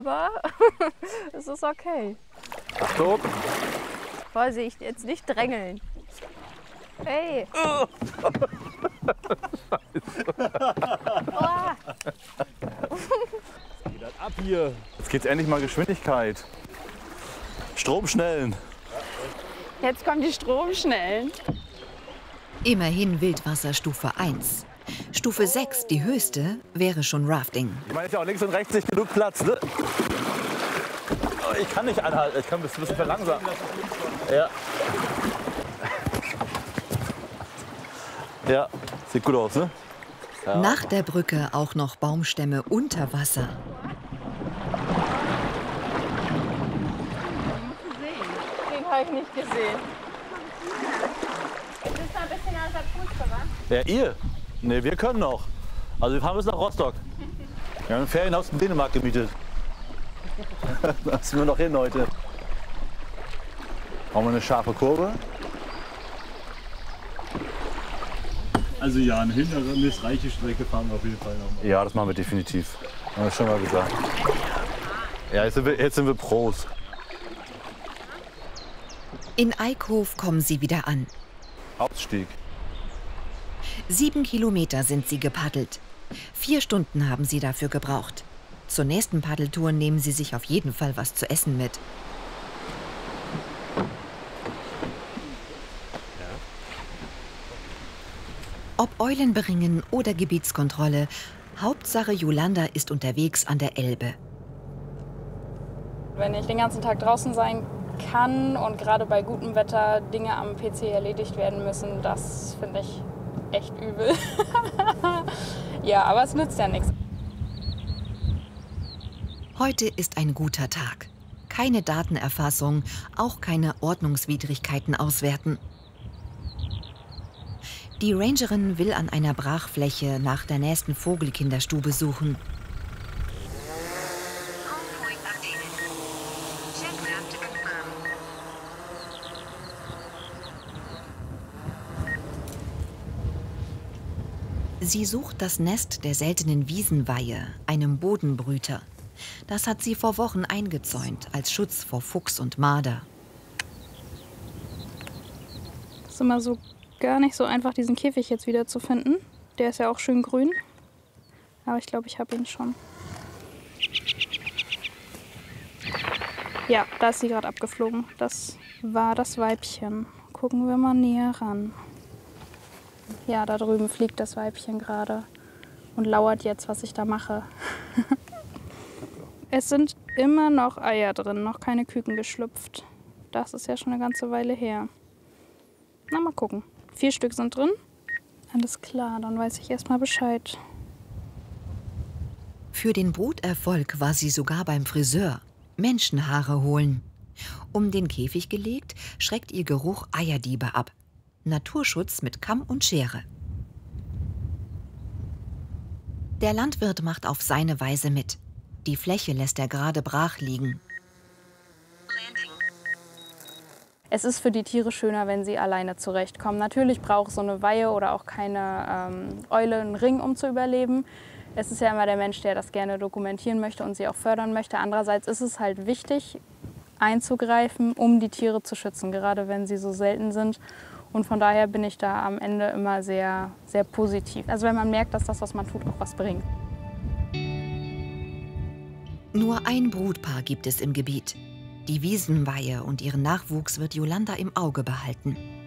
Aber es ist okay. Achtung! Vorsicht, jetzt nicht drängeln. Hey! Boah. Geht halt ab hier. Jetzt geht's endlich mal Geschwindigkeit. Stromschnellen. Jetzt kommen die Stromschnellen. Immerhin Wildwasserstufe 1. Stufe 6, die höchste, wäre schon Rafting. Ich meine, ist ja auch links und rechts nicht genug Platz, ne? Oh, ich kann nicht anhalten, ich kann ein bisschen verlangsamen. Ja. Ja, sieht gut aus, ne? Ja. Nach der Brücke auch noch Baumstämme unter Wasser. Den habe ich nicht gesehen. Jetzt ist noch ein bisschen aus der Puste, wa? Ja, ihr? Ne, wir können noch. Also wir fahren bis nach Rostock. Wir haben ein Ferienhaus in Dänemark gemietet. Da sind wir noch hin heute. Brauchen wir eine scharfe Kurve? Also ja, eine hindernisreiche Strecke fahren wir auf jeden Fall noch mal. Ja, das machen wir definitiv. Haben wir schon mal gesagt. Ja, jetzt sind wir Pros. In Eickhof kommen sie wieder an. Ausstieg. 7 Kilometer sind sie gepaddelt. 4 Stunden haben sie dafür gebraucht. Zur nächsten Paddeltour nehmen sie sich auf jeden Fall was zu essen mit. Ob Eulenberingen oder Gebietskontrolle, Hauptsache Yolanda ist unterwegs an der Elbe. Wenn ich den ganzen Tag draußen sein kann und gerade bei gutem Wetter Dinge am PC erledigt werden müssen, das finde ich echt übel. Ja, aber es nützt ja nichts. Heute ist ein guter Tag. Keine Datenerfassung, auch keine Ordnungswidrigkeiten auswerten. Die Rangerin will an einer Brachfläche nach der nächsten Vogelkinderstube suchen. Sie sucht das Nest der seltenen Wiesenweihe, einem Bodenbrüter. Das hat sie vor Wochen eingezäunt, als Schutz vor Fuchs und Marder. Es ist immer so gar nicht so einfach, diesen Käfig jetzt wieder zu finden. Der ist ja auch schön grün. Aber ich glaube, ich habe ihn schon. Ja, da ist sie gerade abgeflogen. Das war das Weibchen. Gucken wir mal näher ran. Ja, da drüben fliegt das Weibchen gerade und lauert jetzt, was ich da mache. Es sind immer noch Eier drin, noch keine Küken geschlüpft. Das ist ja schon eine ganze Weile her. Na, mal gucken. 4 Stück sind drin. Alles klar, dann weiß ich erstmal Bescheid. Für den Bruterfolg war sie sogar beim Friseur. Menschenhaare holen. Um den Käfig gelegt, schreckt ihr Geruch Eierdiebe ab. Naturschutz mit Kamm und Schere. Der Landwirt macht auf seine Weise mit. Die Fläche lässt er gerade brach liegen. Es ist für die Tiere schöner, wenn sie alleine zurechtkommen. Natürlich braucht so eine Weihe oder auch keine Eule einen Ring, um zu überleben. Es ist ja immer der Mensch, der das gerne dokumentieren möchte und sie auch fördern möchte. Andererseits ist es halt wichtig, einzugreifen, um die Tiere zu schützen, gerade wenn sie so selten sind. Und von daher bin ich da am Ende immer sehr, sehr positiv. Also wenn man merkt, dass das, was man tut, auch was bringt. Nur ein Brutpaar gibt es im Gebiet. Die Wiesenweihe und ihren Nachwuchs wird Yolanda im Auge behalten.